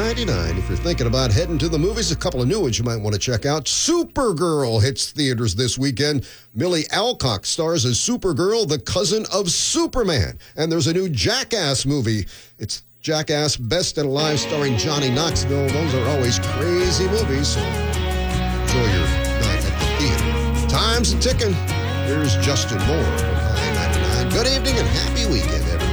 $9.99. If you're thinking about heading to the movies, a couple of new ones you might want to check out. Supergirl hits theaters this weekend. Millie Alcock stars as Supergirl, the cousin of Superman. And there's a new Jackass movie. It's Jackass Best and Alive starring Johnny Knoxville. Those are always crazy movies, so enjoy your night at the theater. Time's a ticking. Here's Justin Moore from I-99. Good evening and happy weekend, everyone.